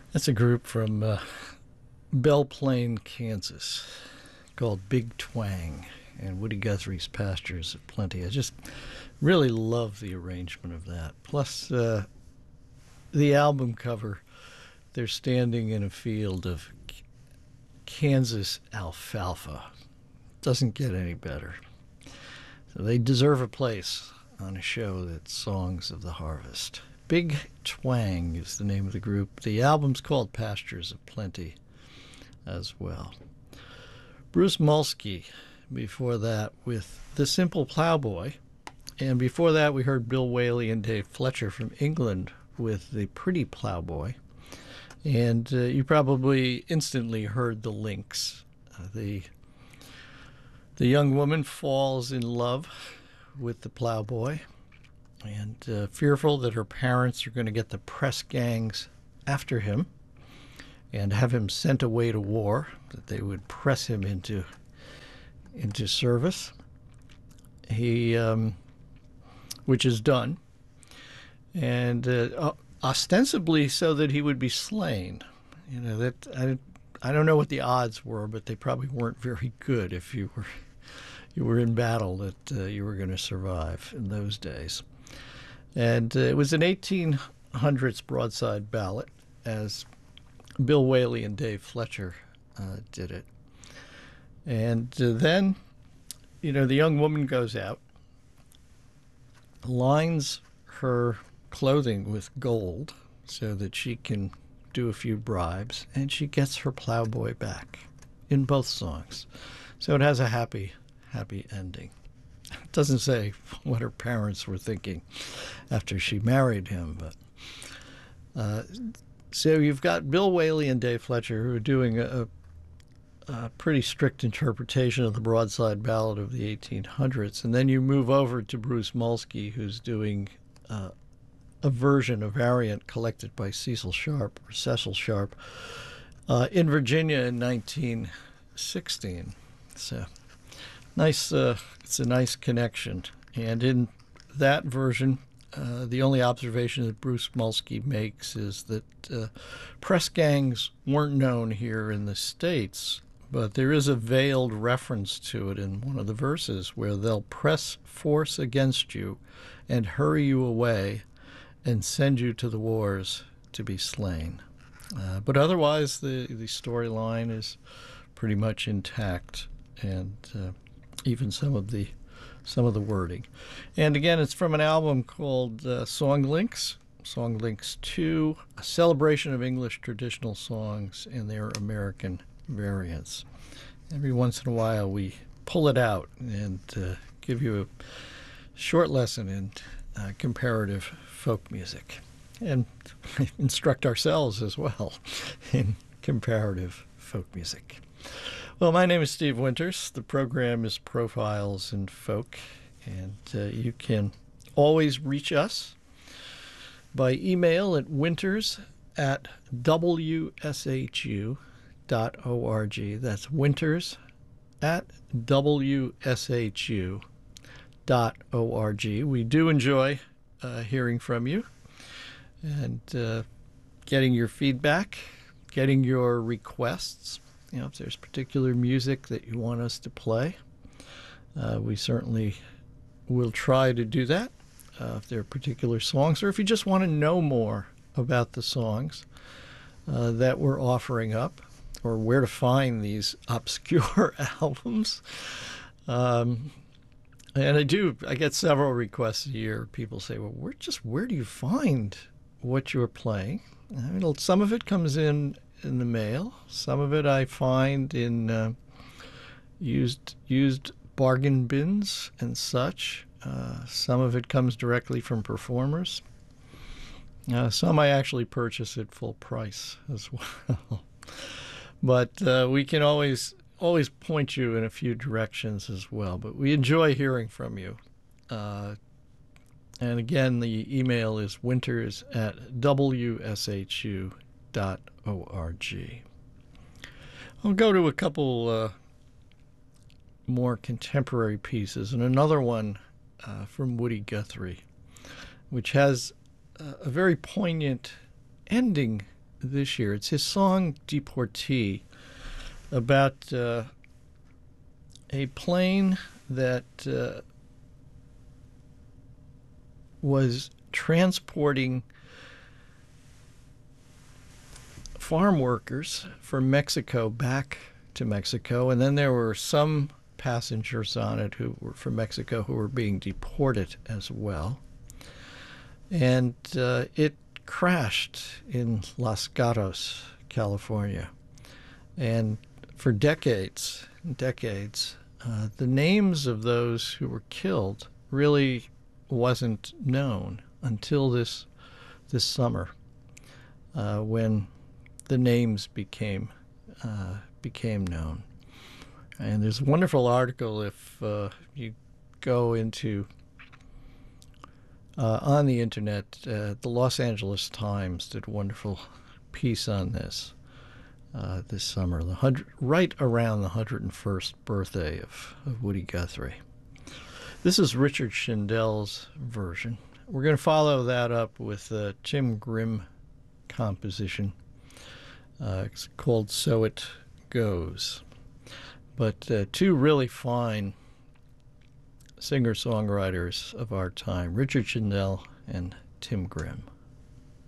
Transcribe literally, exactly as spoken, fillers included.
That's a group from uh, Belle Plaine, Kansas, called Big Twang, and Woody Guthrie's Pastures of Plenty. I just really love the arrangement of that. Plus, uh, the album cover, they're standing in a field of Kansas alfalfa. Doesn't get any better. So they deserve a place on a show that's Songs of the Harvest. Big Twang is the name of the group. The album's called Pastures of Plenty as well. Bruce Molsky before that with The Simple Plowboy. And before that we heard Bill Whaley and Dave Fletcher from England with The Pretty Plowboy. And uh, you probably instantly heard the links. Uh, the, the young woman falls in love with the plowboy, and uh, fearful that her parents are going to get the press gangs after him and have him sent away to war, that they would press him into into service. He, um, which is done, and uh, ostensibly so that he would be slain. You know, that I, I don't know what the odds were, but they probably weren't very good if you were you were in battle, that uh, you were going to survive in those days. And uh, it was an eighteen hundreds broadside ballad, as Bill Whaley and Dave Fletcher uh, did it. And uh, then, you know, the young woman goes out, lines her clothing with gold so that she can do a few bribes, and she gets her plowboy back in both songs. So it has a happy, happy ending. It doesn't say what her parents were thinking after she married him, but uh, so you've got Bill Whaley and Dave Fletcher, who are doing a, a pretty strict interpretation of the broadside ballad of the eighteen hundreds, and then you move over to Bruce Molsky, who's doing uh, a version, a variant collected by Cecil Sharp, or Cecil Sharp, uh, in Virginia in nineteen sixteen. So nice, uh, it's a nice connection. And in that version, uh, the only observation that Bruce Molsky makes is that uh, press gangs weren't known here in the States, but there is a veiled reference to it in one of the verses where they'll press force against you and hurry you away and send you to the wars to be slain. Uh, but otherwise, the, the storyline is pretty much intact, and uh, even some of the some of the wording. And again, it's from an album called uh, Song Links, Song Links two, a celebration of English traditional songs and their American variants. Every once in a while, we pull it out and uh, give you a short lesson in uh, comparative folk music, and instruct ourselves as well in comparative folk music. Well, my name is Steve Winters. The program is Profiles in Folk, and uh, you can always reach us by email at winters at w s h u dot org. That's winters at w s h u dot org. We do enjoy uh, hearing from you and uh, getting your feedback, getting your requests. You know, if there's particular music that you want us to play, uh, we certainly will try to do that. Uh, if there are particular songs, or if you just want to know more about the songs uh, that we're offering up, or where to find these obscure albums. Um, and I do, I get several requests a year. People say, well, where just where do you find what you're playing? I mean, some of it comes in in the mail. Some of it I find in uh, used used bargain bins and such. Uh, some of it comes directly from performers. Uh, some I actually purchase at full price as well. But uh, we can always always point you in a few directions as well. But we enjoy hearing from you. Uh, and again, the email is winters at w s h u dot org. I'll go to a couple uh, more contemporary pieces, and another one uh, from Woody Guthrie, which has uh, a very poignant ending this year. It's his song Deportee, about uh, a plane that uh, was transporting farm workers from Mexico back to Mexico, and then there were some passengers on it who were from Mexico who were being deported as well. And uh, it crashed in Los Gatos, California. And for decades, decades, uh, the names of those who were killed really wasn't known until this this summer, uh, when the names became uh, became known. And there's a wonderful article if uh, you go into uh, on the internet. Uh, the Los Angeles Times did a wonderful piece on this uh, this summer, the hundred, right around the one hundred first birthday of, of Woody Guthrie. This is Richard Shindell's version. We're going to follow that up with a Tim Grimm composition. Uh, it's called So It Goes. But uh, two really fine singer-songwriters of our time, Richard Shindell and Tim Grimm.